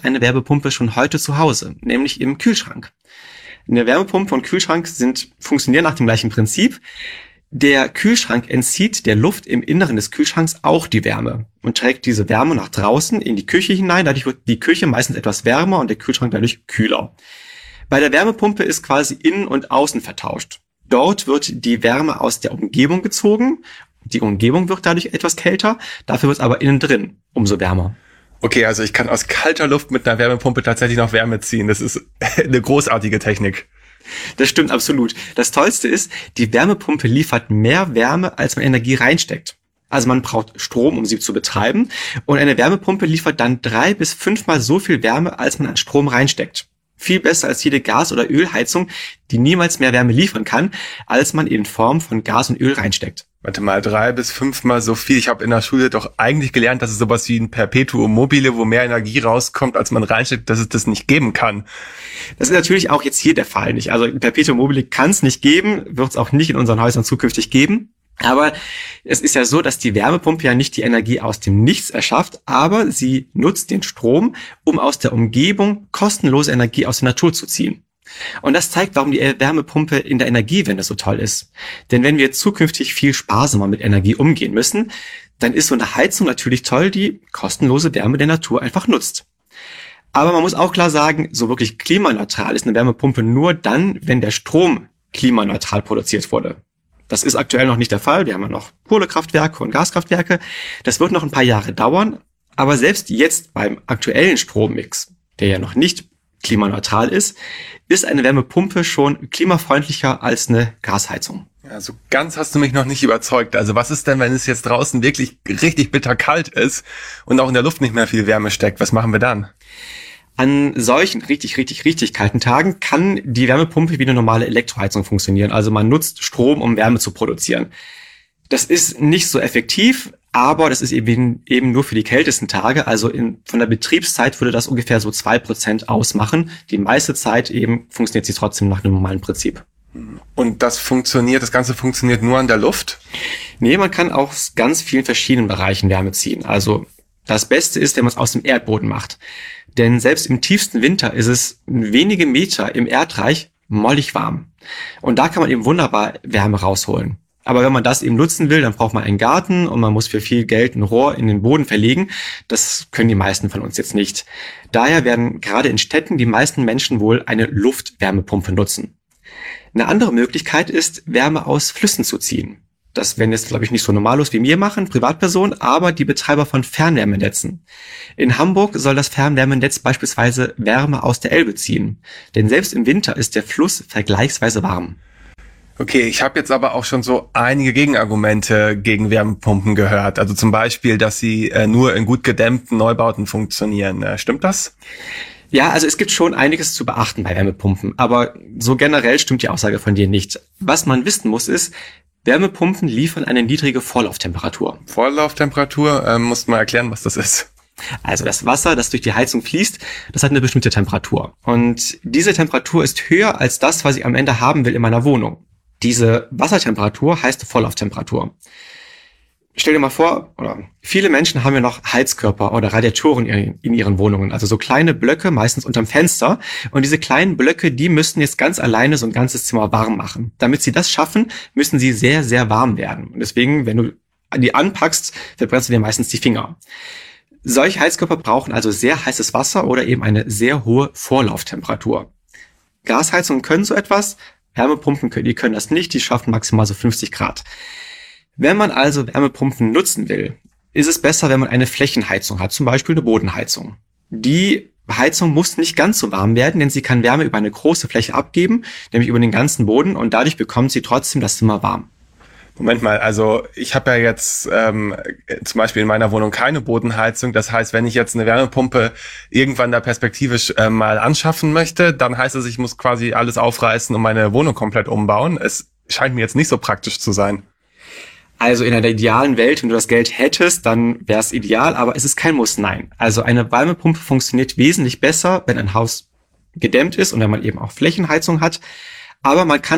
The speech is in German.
hat eine Wärmepumpe schon heute zu Hause, nämlich im Kühlschrank. Eine Wärmepumpe und Kühlschrank funktionieren nach dem gleichen Prinzip. Der Kühlschrank entzieht der Luft im Inneren des Kühlschranks auch die Wärme und trägt diese Wärme nach draußen in die Küche hinein. Dadurch wird die Küche meistens etwas wärmer und der Kühlschrank dadurch kühler. Bei der Wärmepumpe ist quasi innen und außen vertauscht. Dort wird die Wärme aus der Umgebung gezogen. Die Umgebung wird dadurch etwas kälter, dafür wird es aber innen drin umso wärmer. Okay, also ich kann aus kalter Luft mit einer Wärmepumpe tatsächlich noch Wärme ziehen. Das ist eine großartige Technik. Das stimmt absolut. Das Tollste ist, die Wärmepumpe liefert mehr Wärme, als man Energie reinsteckt. Also man braucht Strom, um sie zu betreiben. Und eine Wärmepumpe liefert dann 3 bis 5 Mal so viel Wärme, als man an Strom reinsteckt. Viel besser als jede Gas- oder Ölheizung, die niemals mehr Wärme liefern kann, als man in Form von Gas und Öl reinsteckt. Warte mal, 3 bis 5 Mal so viel. Ich habe in der Schule doch eigentlich gelernt, dass es sowas wie ein Perpetuum mobile, wo mehr Energie rauskommt, als man reinsteckt, dass es das nicht geben kann. Das ist natürlich auch jetzt hier der Fall nicht. Also Perpetuum mobile kann es nicht geben, wird es auch nicht in unseren Häusern zukünftig geben. Aber es ist ja so, dass die Wärmepumpe ja nicht die Energie aus dem Nichts erschafft, aber sie nutzt den Strom, um aus der Umgebung kostenlose Energie aus der Natur zu ziehen. Und das zeigt, warum die Wärmepumpe in der Energiewende so toll ist. Denn wenn wir zukünftig viel sparsamer mit Energie umgehen müssen, dann ist so eine Heizung natürlich toll, die kostenlose Wärme der Natur einfach nutzt. Aber man muss auch klar sagen, so wirklich klimaneutral ist eine Wärmepumpe nur dann, wenn der Strom klimaneutral produziert wurde. Das ist aktuell noch nicht der Fall. Wir haben ja noch Kohlekraftwerke und Gaskraftwerke. Das wird noch ein paar Jahre dauern. Aber selbst jetzt beim aktuellen Strommix, der ja noch nicht klimaneutral ist eine Wärmepumpe schon klimafreundlicher als eine Gasheizung. Ja, so ganz hast du mich noch nicht überzeugt. Also was ist denn, wenn es jetzt draußen wirklich richtig bitterkalt ist und auch in der Luft nicht mehr viel Wärme steckt? Was machen wir dann? An solchen richtig kalten Tagen kann die Wärmepumpe wie eine normale Elektroheizung funktionieren. Also man nutzt Strom, um Wärme zu produzieren. Das ist nicht so effektiv, aber das ist eben nur für die kältesten Tage. Also von der Betriebszeit würde das ungefähr so 2% ausmachen. Die meiste Zeit eben funktioniert sie trotzdem nach einem normalen Prinzip. Und das Ganze funktioniert nur an der Luft? Nee, man kann aus ganz vielen verschiedenen Bereichen Wärme ziehen. Also das Beste ist, wenn man es aus dem Erdboden macht. Denn selbst im tiefsten Winter ist es wenige Meter im Erdreich mollig warm. Und da kann man eben wunderbar Wärme rausholen. Aber wenn man das eben nutzen will, dann braucht man einen Garten und man muss für viel Geld ein Rohr in den Boden verlegen. Das können die meisten von uns jetzt nicht. Daher werden gerade in Städten die meisten Menschen wohl eine Luftwärmepumpe nutzen. Eine andere Möglichkeit ist, Wärme aus Flüssen zu ziehen. Das werden jetzt, glaube ich, nicht so normalos wie wir machen, Privatpersonen, aber die Betreiber von Fernwärmenetzen. In Hamburg soll das Fernwärmenetz beispielsweise Wärme aus der Elbe ziehen. Denn selbst im Winter ist der Fluss vergleichsweise warm. Okay, ich habe jetzt aber auch schon so einige Gegenargumente gegen Wärmepumpen gehört. Also zum Beispiel, dass sie nur in gut gedämmten Neubauten funktionieren. Stimmt das? Ja, also es gibt schon einiges zu beachten bei Wärmepumpen. Aber so generell stimmt die Aussage von dir nicht. Was man wissen muss ist, Wärmepumpen liefern eine niedrige Vorlauftemperatur. Vorlauftemperatur? Musst du mal erklären, was das ist. Also das Wasser, das durch die Heizung fließt, das hat eine bestimmte Temperatur. Und diese Temperatur ist höher als das, was ich am Ende haben will in meiner Wohnung. Diese Wassertemperatur heißt Vorlauftemperatur. Stell dir mal vor, oder viele Menschen haben ja noch Heizkörper oder Radiatoren in ihren Wohnungen, also so kleine Blöcke, meistens unterm Fenster. Und diese kleinen Blöcke, die müssen jetzt ganz alleine so ein ganzes Zimmer warm machen. Damit sie das schaffen, müssen sie sehr, sehr warm werden. Und deswegen, wenn du die anpackst, verbrennst du dir meistens die Finger. Solche Heizkörper brauchen also sehr heißes Wasser oder eben eine sehr hohe Vorlauftemperatur. Gasheizungen können so etwas, Wärmepumpen die können das nicht, die schaffen maximal so 50 Grad. Wenn man also Wärmepumpen nutzen will, ist es besser, wenn man eine Flächenheizung hat, zum Beispiel eine Bodenheizung. Die Heizung muss nicht ganz so warm werden, denn sie kann Wärme über eine große Fläche abgeben, nämlich über den ganzen Boden, und dadurch bekommt sie trotzdem das Zimmer warm. Moment mal, also ich habe ja jetzt zum Beispiel in meiner Wohnung keine Bodenheizung. Das heißt, wenn ich jetzt eine Wärmepumpe irgendwann da perspektivisch mal anschaffen möchte, dann heißt es, ich muss quasi alles aufreißen und meine Wohnung komplett umbauen. Es scheint mir jetzt nicht so praktisch zu sein. Also in einer idealen Welt, wenn du das Geld hättest, dann wäre es ideal, aber es ist kein Muss, nein. Also eine Wärmepumpe funktioniert wesentlich besser, wenn ein Haus gedämmt ist und wenn man eben auch Flächenheizung hat. Aber man kann